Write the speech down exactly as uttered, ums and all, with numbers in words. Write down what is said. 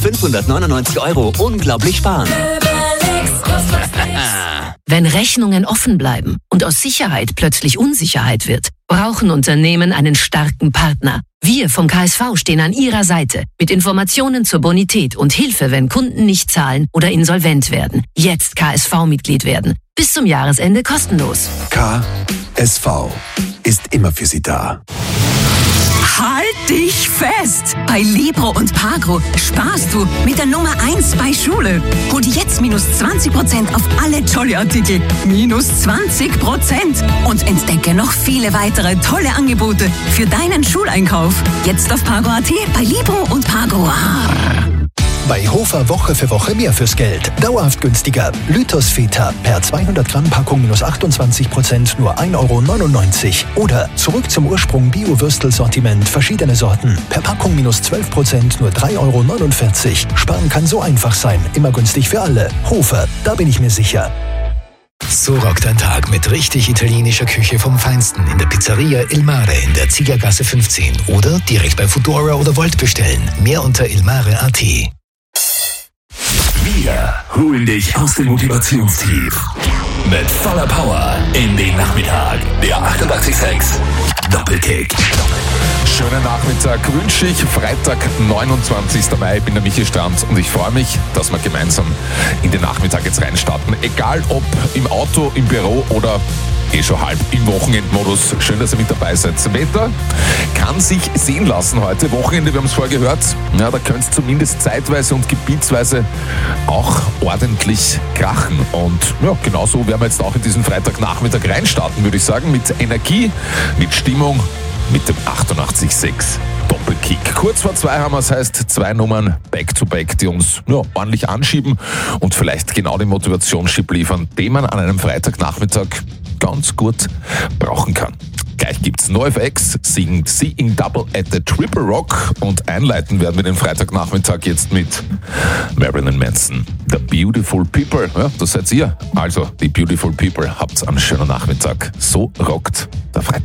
fünfhundertneunundneunzig Euro unglaublich sparen. Wenn Rechnungen offen bleiben und aus Sicherheit plötzlich Unsicherheit wird, brauchen Unternehmen einen starken Partner. Wir vom K S V stehen an Ihrer Seite mit Informationen zur Bonität und Hilfe, wenn Kunden nicht zahlen oder insolvent werden. Jetzt K S V-Mitglied werden. Bis zum Jahresende kostenlos. K S V ist immer für Sie da. Halt dich fest! Bei Libro und Pagro sparst du mit der Nummer eins bei Schule. Hol dir jetzt minus zwanzig Prozent auf alle Jolly-Artikel. Minus zwanzig Prozent. Und entdecke noch viele weitere tolle Angebote für deinen Schuleinkauf. Jetzt auf Pagro Punkt at, bei Libro und Pagro. Bei Hofer Woche für Woche mehr fürs Geld. Dauerhaft günstiger. Lythos Feta per zweihundert Gramm Packung minus achtundzwanzig Prozent nur ein Euro neunundneunzig. Oder zurück zum Ursprung Bio-Würstel-Sortiment, verschiedene Sorten. Per Packung minus zwölf Prozent nur drei Euro neunundvierzig. Sparen kann so einfach sein. Immer günstig für alle. Hofer, da bin ich mir sicher. So rockt ein Tag mit richtig italienischer Küche vom Feinsten in der Pizzeria Il Mare in der Ziegergasse fünfzehn oder direkt bei Foodora oder Volt bestellen. Mehr unter ilmare Punkt at. Wir holen dich aus dem Motivationstief. Mit voller Power in den Nachmittag. Der achtundachtzig Komma sechs Doppelkick. Schönen Nachmittag wünsche ich. Freitag, neunundzwanzigster Mai. Ich bin der Michi Strand und ich freue mich, dass wir gemeinsam in den Nachmittag jetzt reinstarten. Egal ob im Auto, im Büro oder eh schon halb im Wochenendmodus. Schön, dass ihr mit dabei seid. Wetter kann sich sehen lassen heute. Wochenende, wir haben es vorher gehört. Ja, da könnte es zumindest zeitweise und gebietsweise auch ordentlich krachen. Und ja, genauso werden wir jetzt auch in diesen Freitagnachmittag reinstarten, würde ich sagen. Mit Energie, mit Stimmung, mit dem achtundachtzig Komma sechs Doppelkick. Kurz vor zwei haben wir es, heißt zwei Nummern back-to-back, die uns ja, ordentlich anschieben und vielleicht genau den Motivationschip liefern, den man an einem Freitagnachmittag ganz gut brauchen kann. Gleich gibt's NoFX, singt Seeing Double at the Triple Rock und einleiten werden wir den Freitagnachmittag jetzt mit Marilyn Manson. The Beautiful People, ja, das seid ihr. Also, die Beautiful People, habt einen schönen Nachmittag. So rockt der Freitag.